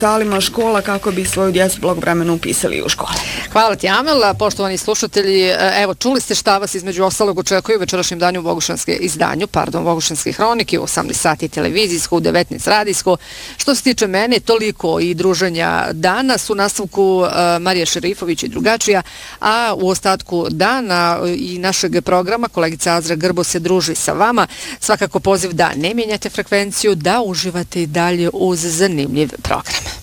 portalima škola kako bi svoju djecu blagovremeno upisali u škole. Hvala ti, Amel. Poštovani slušatelji, evo, čuli ste šta vas između ostalog očekuju večerašnjem danju Bogušanske hronike u 18 sati televizijsko, u 19 radijsko. Što se tiče mene, toliko i druženja danas, u nastavku Marija Šerifović i drugačija, a u ostatku dana i našeg programa kolegica Azra Grbo se druži sa vama. Svakako poziv da ne mijenjate frekvenciju, da uživate i dalje uz zanimljiv program.